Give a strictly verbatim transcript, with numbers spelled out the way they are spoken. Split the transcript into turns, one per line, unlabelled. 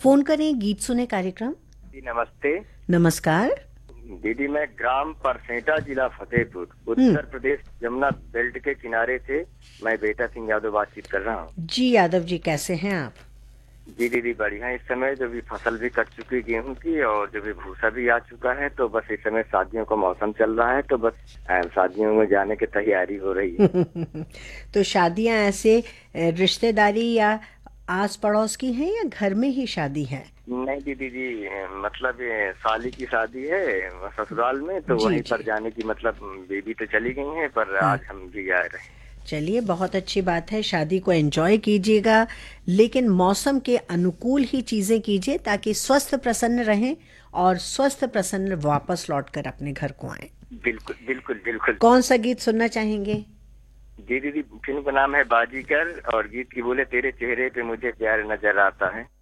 Phone करें गीत सुने कार्यक्रम।
जी नमस्ते।
नमस्कार
दीदी, मैं ग्राम परसेटा, जिला फतेहपुर,
हम्म
उत्तर प्रदेश, जमुना बेल्ट के किनारे से मैं बेटा सिंह यादव बातचीत कर रहा हूँ।
जी यादव जी, कैसे हैं आप?
जी दीदी बढ़िया। इस समय जो भी फसल भी कट चुकी गेहूं की और जो भी भूसा भी आ चुका है, तो बस इस समय शादियों का मौसम चल रहा है, तो बस अ, शादियों में जाने की तैयारी हो रही है।
तो शादियां ऐसे अ, रिश्तेदारी या आस पड़ोस की हैं या घर में ही शादी है?
नहीं दीदी जी, मतलब ये साली की शादी है ससुराल में, तो
जी
वहीं
जी।
पर जाने की, मतलब बेबी तो चली गई है, पर
हाँ,
आज हम भी आ रहे हैं।
चलिए बहुत अच्छी बात है। शादी को एंजॉय कीजिएगा, लेकिन मौसम के अनुकूल ही चीजें कीजिए ताकि स्वस्थ प्रसन्न रहें और स्वस्थ प्रसन्न वापस लौटकर अपने घर को आए।
बिल्कुल बिल्कुल बिल्कुल।
कौन सा गीत सुनना चाहेंगे?
जी दीदी, फिल्म का नाम है बाजीगर और गीत की बोले तेरे चेहरे पे मुझे प्यार नजर आता है।